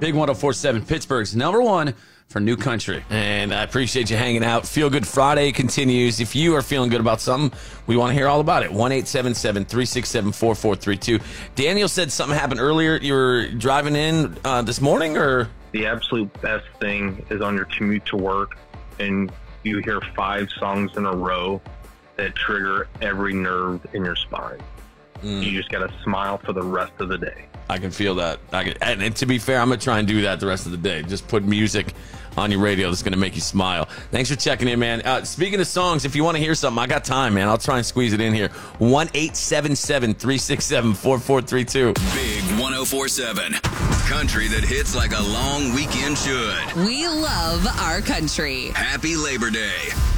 Big 104.7, Pittsburgh's number one for new country. And I appreciate you hanging out. Feel Good Friday continues. If you are feeling good about something, we want to hear all about it. 1-877-367-4432. Daniel said something happened earlier. You were driving in this morning, or? The absolute best thing is on your commute to work and you hear 5 songs in a row that trigger every nerve in your spine. You just got to smile for the rest of the day. I can feel that. And to be fair, I'm going to try and do that the rest of the day. Just put music on your radio that's going to make you smile. Thanks for checking in, man. Speaking of songs, if you want to hear something, I got time, man. I'll try and squeeze it in here. 1-877-367-4432. Big 104.7. Country that hits like a long weekend should. We love our country. Happy Labor Day.